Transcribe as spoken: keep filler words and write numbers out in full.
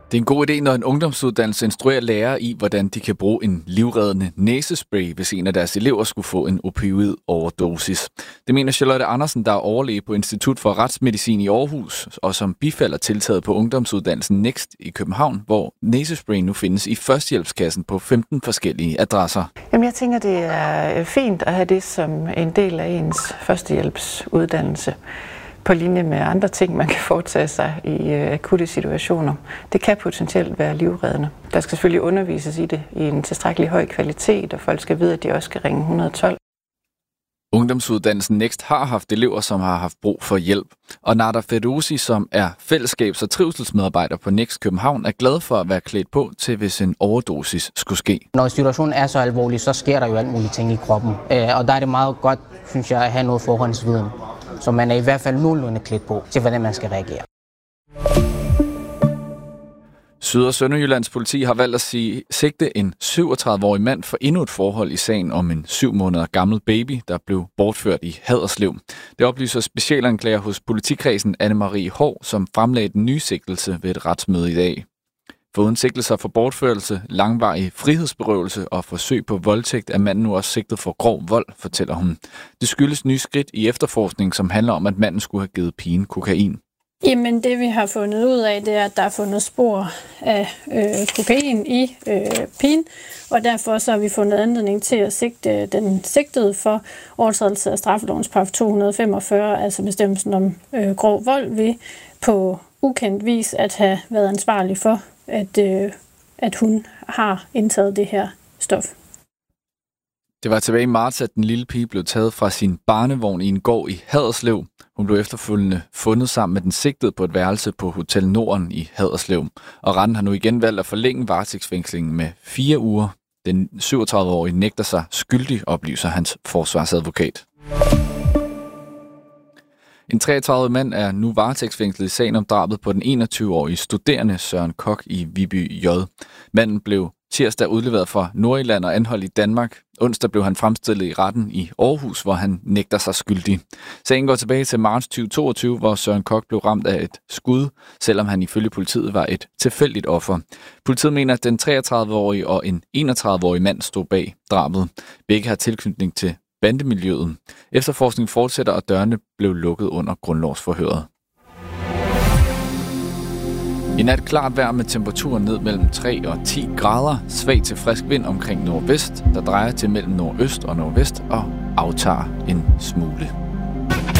Det er en god idé, når en ungdomsuddannelse instruerer lærere i, hvordan de kan bruge en livreddende næsespray, hvis en af deres elever skulle få en opioid-overdosis. Det mener Charlotte Andersen, der er overlæge på Institut for Retsmedicin i Aarhus, og som bifalder tiltaget på ungdomsuddannelsen Next i København, hvor næsespray nu findes i førstehjælpskassen på femten forskellige adresser. Jamen, jeg tænker, det er fint at have det som en del af ens førstehjælpsuddannelse, på linje med andre ting, man kan foretage sig i øh, akutte situationer. Det kan potentielt være livreddende. Der skal selvfølgelig undervises i det i en tilstrækkelig høj kvalitet, og folk skal vide, at de også skal ringe et et to. Ungdomsuddannelsen Next har haft elever, som har haft brug for hjælp. Og Nader Ferdowsi, som er fællesskabs- og trivselsmedarbejder på Next København, er glad for at være klædt på til, hvis en overdosis skulle ske. Når situationen er så alvorlig, så sker der jo alt muligt ting i kroppen. Og der er det meget godt, synes jeg, at have noget forhåndsviden, så man er i hvert fald nogenlunde klædt på til, hvordan man skal reagere. Syd- og Sønderjyllands politi har valgt at sige, sigte en syvogtredive-årig mand for endnu et forhold i sagen om en syv måneder gammel baby, der blev bortført i Haderslev. Det oplyser specialanklager hos politikredsen Anne-Marie Hov, som fremlagde den nye sigtelse ved et retsmøde i dag. Foruden sigtelser for bortførelse, langvarig frihedsberøvelse og forsøg på voldtægt er manden nu også sigtet for grov vold, fortæller hun. Det skyldes nye skridt i efterforskning, som handler om, at manden skulle have givet pigen kokain. Jamen det vi har fundet ud af, det er, at der er fundet spor af øh, kokain i øh, pigen, og derfor så har vi fundet anledning til at sigte den sigtede for overtrædelse af straffelovens paragraf to hundrede femogfyrre, altså bestemmelsen om øh, grov vold, ved på ukendt vis at have været ansvarlig for, at, øh, at hun har indtaget det her stof. Det var tilbage i marts, at den lille pige blev taget fra sin barnevogn i en gård i Haderslev. Hun blev efterfølgende fundet sammen med den sigtede på et værelse på Hotel Norden i Haderslev. Og retten har nu igen valgt at forlænge varetægtsfængslingen med fire uger. Den syvogtredive-årige nægter sig skyldig, oplyser hans forsvarsadvokat. En treogtredive-årig mand er nu varetægtsfængslet i sagen om drabet på den enogtyve-årige studerende Søren Kok i Viby J. Manden blev tirsdag udleveret fra Nordjylland og anholdt i Danmark. Onsdag blev han fremstillet i retten i Aarhus, hvor han nægter sig skyldig. Sagen går tilbage til marts tyve toogtyve, hvor Søren Kok blev ramt af et skud, selvom han ifølge politiet var et tilfældigt offer. Politiet mener, at den treogtredive-årige og en enogtredive-årig mand stod bag drabet. Begge har tilknytning til bandemiljøet. Efterforskningen fortsætter, og dørene blev lukket under grundlovsforhøret. I nat klart vejr med temperaturen ned mellem tre og ti grader. Svag til frisk vind omkring nordvest, der drejer til mellem nordøst og nordvest og aftager en smule.